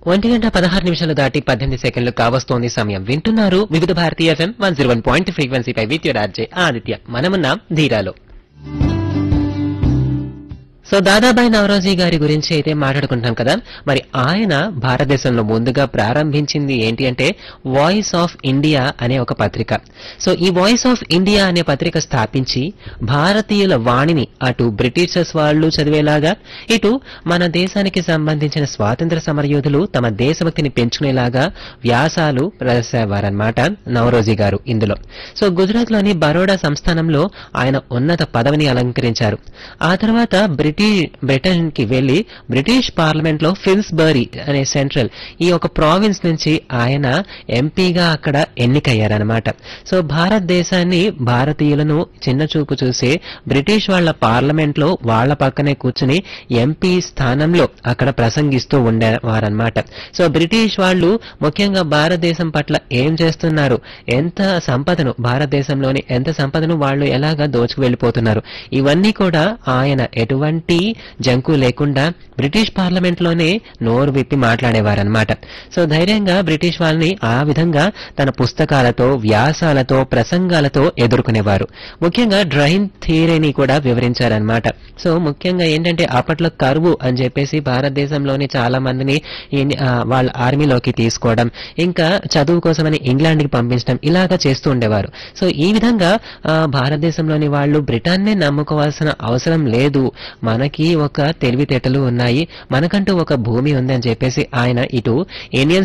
1:16 దాటి 18 సెకండ్లు కావస్తోంది సమయం. వింటున్నారు వివిధ భారతీయ FM 101.3 ఫ్రీక్వెన్సీపై with your RJ Aditya. మనమున్నాం ధీరాలో. సో దాదాబాయి నవరోజీ గారి గురించి అయితే మాట్లాడుకుంటున్నాం కదా. మరి ఆయన భారతదేశంలో ముందుగా ప్రారంభించింది ఏంటి అంటే వాయిస్ ఆఫ్ ఇండియా అనే ఒక పత్రిక. సో ఈ వాయిస్ ఆఫ్ ఇండియా అనే పత్రిక స్థాపించి భారతీయుల వాణిని అటు బ్రిటిషర్స్ వాళ్ళు చదివేలాగా, ఇటు మన దేశానికి సంబంధించిన స్వాతంత్ర సమరయోధులు తమ దేశభక్తిని పెంచుకునేలాగా వ్యాసాలు రాసేవారన్నమాట నవరోజీ గారు ఇందులో. సో గుజరాత్ లోని బరోడా సంస్థానంలో ఆయన ఉన్నత పదవిని అలంకరించారు. ఆ తర్వాత బ్రిటన్ కి వెళ్లి బ్రిటిష్ పార్లమెంట్ లో ఫిల్స్బరీ అనే సెంట్రల్ ఈ ఒక ప్రావిన్స్ నుంచి ఆయన ఎంపీగా అక్కడ ఎన్నికయ్యారనమాట. సో భారతదేశాన్ని భారతీయులను చిన్న చూపు చూసి బ్రిటిష్ వాళ్ల పార్లమెంట్ లో వాళ్ల పక్కనే కూర్చుని ఎంపీ స్థానంలో అక్కడ ప్రసంగిస్తూ ఉండేవారనమాట. సో బ్రిటిష్ వాళ్ళు ముఖ్యంగా భారతదేశం పట్ల ఏం చేస్తున్నారు, ఎంత సంపదను భారతదేశంలోని ఎంత సంపదను వాళ్ళు ఎలాగా దోచుకు వెళ్లిపోతున్నారు, ఇవన్నీ కూడా ఆయన ఎటువంటి జంకు లేకుండా బ్రిటిష్ పార్లమెంట్ లోనే నోరు విప్పి మాట్లాడేవారనమాట. సో ధైర్యంగా బ్రిటిష్ వాళ్ళని ఆ విధంగా తన పుస్తకాలతో వ్యాసాలతో ప్రసంగాలతో ఎదుర్కొనేవారు. ముఖ్యంగా డ్రైన్ థియరీని కూడా వివరించారనమాట. సో ముఖ్యంగా ఏంటంటే అప్పట్లో కరువు అని చెప్పేసి భారతదేశంలోని చాలా మందిని వాళ్ళ ఆర్మీలోకి తీసుకోవడం, ఇంకా చదువు కోసమని ఇంగ్లాండ్ కి పంపించడం ఇలాగా చేస్తూ ఉండేవారు. సో ఈ విధంగా భారతదేశంలోని వాళ్ళు బ్రిటన్నే నమ్ముకోవాల్సిన అవసరం లేదు, మనకి ఒక తెలివితేటలు ఉన్నాయి, మనకంటూ ఒక భూమి ఉంది అని చెప్పేసి ఆయన ఇటు ఇండియన్